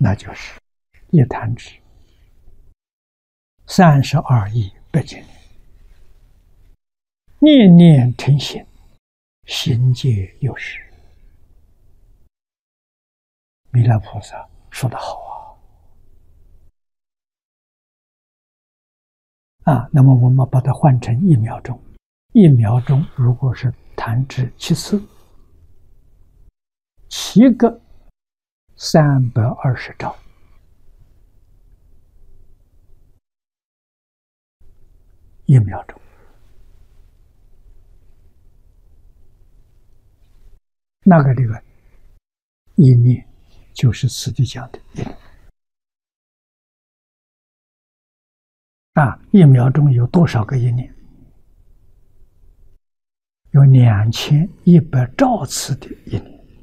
那就是一弹指32亿白金年，念念成形，行解有时。弥勒菩萨说得好啊！那么我们把它换成1秒钟，1秒钟如果是弹指7次，7个320兆。1秒钟，那个这个一念就是此地讲的一念啊！1秒钟有多少个一念？有2100兆次的一念。